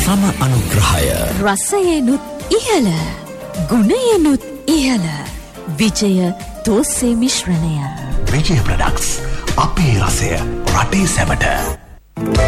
සම අනුග්‍රහය. රසයෙනුත් ඉහළ, ගුණයෙනුත් ඉහළ. විජය තෝස්සේ මිශ්‍රණය. විජය ප්‍රොඩක්ට්ස්. අපේ රසය රටේ සැමට.